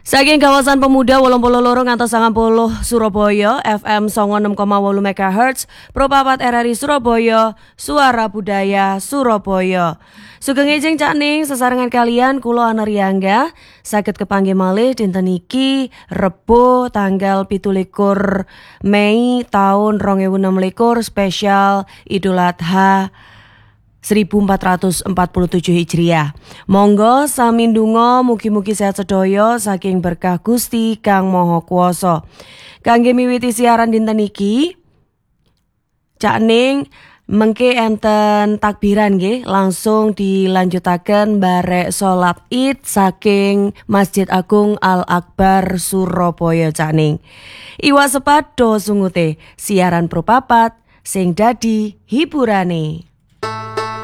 Saking kawasan pemuda 82 ngantos 90 Surabaya, FM 96,8 MHz, Propapat RRI Surabaya, Suara Budaya Surabaya. Sugeng ejeng Cak Ning sesarengan kalian kula Anariangga saged kepanggih malih dinten iki Rebo tanggal 17 Mei tahun 2026 spesial Idul Adha 1447 Hijriah. Monggo sami ndonga mugi-mugi sehat sedaya saking berkah Gusti Kang Maha Kuwasa. Kangge miwiti siaran dinten iki, Cak Ning mengke enten takbiran nggih, langsung dilanjutaken barek salat Id saking Masjid Agung Al Akbar Surabaya Cak Ning. Iwak sepadha sungute siaran Propapat sing dadi hiburane.